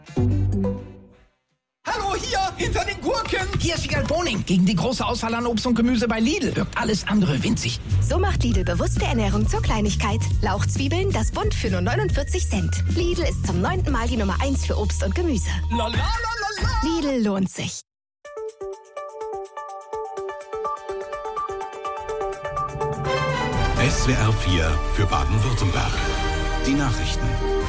Hallo, hier, hinter den Gurken. Hier ist Wiegald Boning. Gegen die große Auswahl an Obst und Gemüse bei Lidl wirkt alles andere winzig. So macht Lidl bewusste Ernährung zur Kleinigkeit. Lauchzwiebeln, das Bund für nur 49 Cent. Lidl ist zum 9. Mal die Nummer 1 für Obst und Gemüse. La, la, la, la, la. Lidl lohnt sich. SWR 4 für Baden-Württemberg. Die Nachrichten.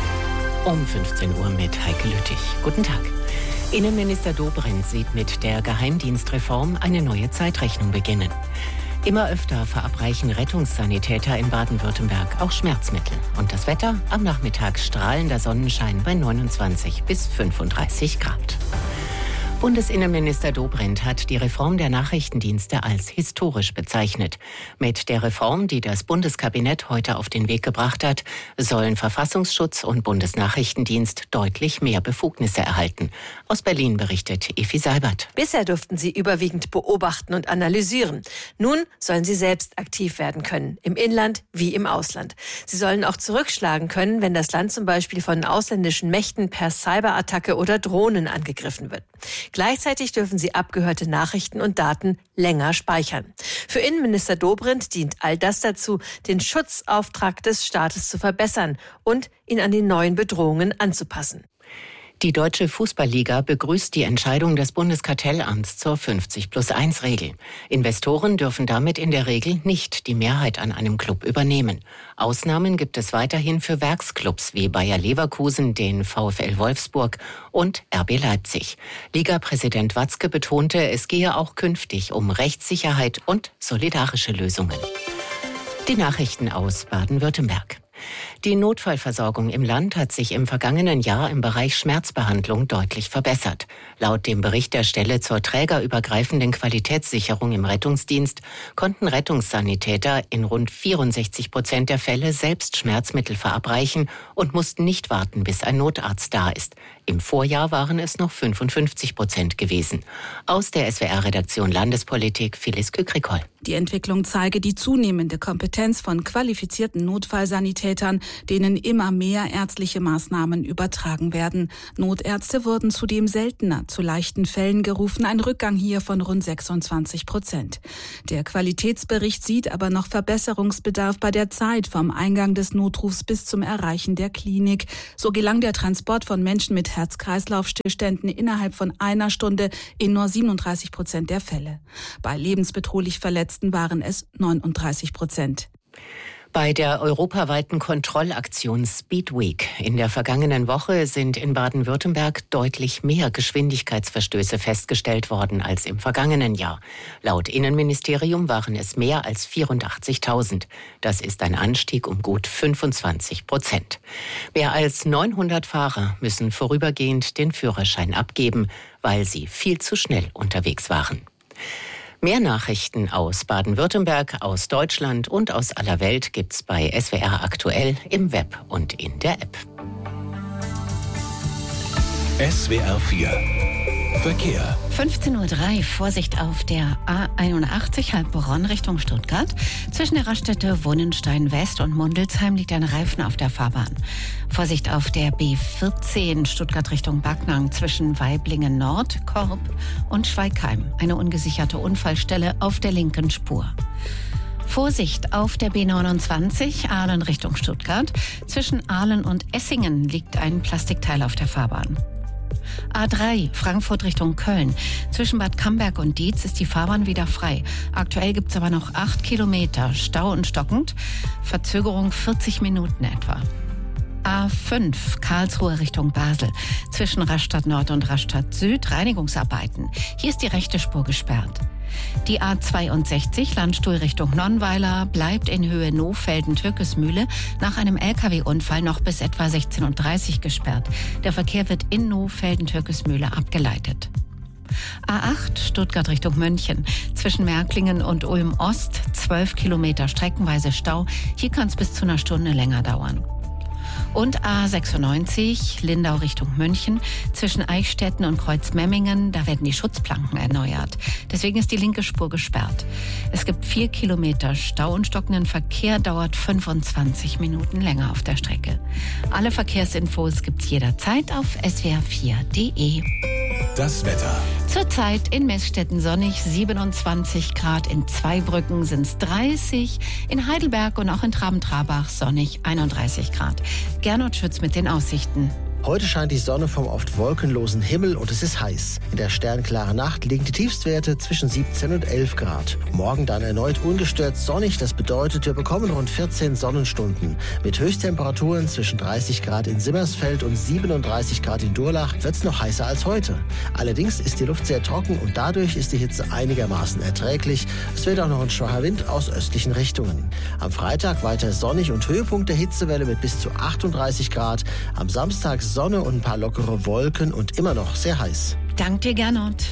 Um 15 Uhr mit Heike Lüttich. Guten Tag. Innenminister Dobrindt sieht mit der Geheimdienstreform eine neue Zeitrechnung beginnen. Immer öfter verabreichen Rettungssanitäter in Baden-Württemberg auch Schmerzmittel. Und das Wetter? Am Nachmittag strahlender Sonnenschein bei 29 bis 35 Grad. Bundesinnenminister Dobrindt hat die Reform der Nachrichtendienste als historisch bezeichnet. Mit der Reform, die das Bundeskabinett heute auf den Weg gebracht hat, sollen Verfassungsschutz und Bundesnachrichtendienst deutlich mehr Befugnisse erhalten. Aus Berlin berichtet Evi Seibert. Bisher durften sie überwiegend beobachten und analysieren. Nun sollen sie selbst aktiv werden können, im Inland wie im Ausland. Sie sollen auch zurückschlagen können, wenn das Land zum Beispiel von ausländischen Mächten per Cyberattacke oder Drohnen angegriffen wird. Gleichzeitig dürfen sie abgehörte Nachrichten und Daten länger speichern. Für Innenminister Dobrindt dient all das dazu, den Schutzauftrag des Staates zu verbessern und ihn an die neuen Bedrohungen anzupassen. Die Deutsche Fußballliga begrüßt die Entscheidung des Bundeskartellamts zur 50+1-Regel. Investoren dürfen damit in der Regel nicht die Mehrheit an einem Club übernehmen. Ausnahmen gibt es weiterhin für Werksclubs wie Bayer Leverkusen, den VfL Wolfsburg und RB Leipzig. Liga-Präsident Watzke betonte, es gehe auch künftig um Rechtssicherheit und solidarische Lösungen. Die Nachrichten aus Baden-Württemberg. Die Notfallversorgung im Land hat sich im vergangenen Jahr im Bereich Schmerzbehandlung deutlich verbessert. Laut dem Bericht der Stelle zur trägerübergreifenden Qualitätssicherung im Rettungsdienst konnten Rettungssanitäter in rund 64% der Fälle selbst Schmerzmittel verabreichen und mussten nicht warten, bis ein Notarzt da ist. Im Vorjahr waren es noch 55% gewesen. Aus der SWR-Redaktion Landespolitik Phyllis Kükrikol. Die Entwicklung zeige die zunehmende Kompetenz von qualifizierten Notfallsanitätern, denen immer mehr ärztliche Maßnahmen übertragen werden. Notärzte wurden zudem seltener zu leichten Fällen gerufen, ein Rückgang hier von rund 26%. Der Qualitätsbericht sieht aber noch Verbesserungsbedarf bei der Zeit vom Eingang des Notrufs bis zum Erreichen der Klinik. So gelang der Transport von Menschen mit Herz-Kreislauf-Stillständen innerhalb von einer Stunde in nur 37% der Fälle. Bei lebensbedrohlich Verletzten waren es 39%. Bei der europaweiten Kontrollaktion Speed Week in der vergangenen Woche sind in Baden-Württemberg deutlich mehr Geschwindigkeitsverstöße festgestellt worden als im vergangenen Jahr. Laut Innenministerium waren es mehr als 84.000. Das ist ein Anstieg um gut 25%. Mehr als 900 Fahrer müssen vorübergehend den Führerschein abgeben, weil sie viel zu schnell unterwegs waren. Mehr Nachrichten aus Baden-Württemberg, aus Deutschland und aus aller Welt gibt's bei SWR aktuell im Web und in der App. SWR 4 Verkehr. 15:03 Uhr, Vorsicht auf der A81 Heilbronn Richtung Stuttgart. Zwischen der Raststätte Wonnenstein West und Mundelsheim liegt ein Reifen auf der Fahrbahn. Vorsicht auf der B14 Stuttgart Richtung Backnang zwischen Weiblingen Nord, Korb und Schweigheim. Eine ungesicherte Unfallstelle auf der linken Spur. Vorsicht auf der B29 Aalen Richtung Stuttgart. Zwischen Aalen und Essingen liegt ein Plastikteil auf der Fahrbahn. A3 Frankfurt Richtung Köln. Zwischen Bad Camberg und Dietz ist die Fahrbahn wieder frei. Aktuell gibt es aber noch 8 Kilometer Stau und stockend. Verzögerung 40 Minuten etwa. A5 Karlsruhe Richtung Basel. Zwischen Rastatt Nord und Rastatt Süd Reinigungsarbeiten. Hier ist die rechte Spur gesperrt. Die A62 Landstuhl Richtung Nonnweiler bleibt in Höhe Nohfelden-Türkesmühle nach einem LKW-Unfall noch bis etwa 16:30 Uhr gesperrt. Der Verkehr wird in Nohfelden-Türkesmühle abgeleitet. A8 Stuttgart Richtung München. Zwischen Märklingen und Ulm Ost 12 Kilometer streckenweise Stau. Hier kann es bis zu einer Stunde länger dauern. Und A96 Lindau Richtung München zwischen Eichstätten und Kreuzmemmingen, da werden die Schutzplanken erneuert. Deswegen ist die linke Spur gesperrt. Es gibt 4 Kilometer Stau und stockenden Verkehr, dauert 25 Minuten länger auf der Strecke. Alle Verkehrsinfos gibt's jederzeit auf swr4.de. Das Wetter. Zurzeit in Meßstetten sonnig, 27 Grad, in Zweibrücken sind es 30, in Heidelberg und auch in Traben-Trabach sonnig, 31 Grad. Gernot Schütz mit den Aussichten. Heute scheint die Sonne vom oft wolkenlosen Himmel und es ist heiß. In der sternklaren Nacht liegen die Tiefstwerte zwischen 17 und 11 Grad. Morgen dann erneut ungestört sonnig. Das bedeutet, wir bekommen rund 14 Sonnenstunden. Mit Höchsttemperaturen zwischen 30 Grad in Simmersfeld und 37 Grad in Durlach wird es noch heißer als heute. Allerdings ist die Luft sehr trocken und dadurch ist die Hitze einigermaßen erträglich. Es wird auch noch ein schwacher Wind aus östlichen Richtungen. Am Freitag weiter sonnig und Höhepunkt der Hitzewelle mit bis zu 38 Grad. Am Samstag Sonne und ein paar lockere Wolken und immer noch sehr heiß. Dank dir, Gernot.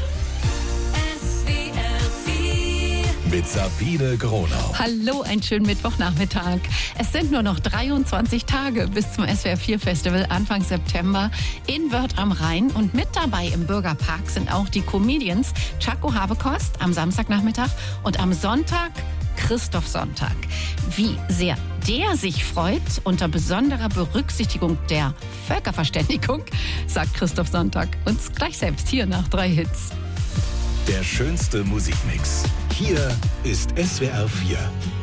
Mit Sabine Gronau. Hallo, einen schönen Mittwochnachmittag. Es sind nur noch 23 Tage bis zum SWR4-Festival Anfang September in Wörth am Rhein. Und mit dabei im Bürgerpark sind auch die Comedians Chaco Habekost am Samstagnachmittag und am Sonntag Christoph Sonntag. Wie sehr der sich freut, unter besonderer Berücksichtigung der Völkerverständigung, sagt Christoph Sonntag uns gleich selbst hier nach 3 Hits. Der schönste Musikmix. Hier ist SWR 4.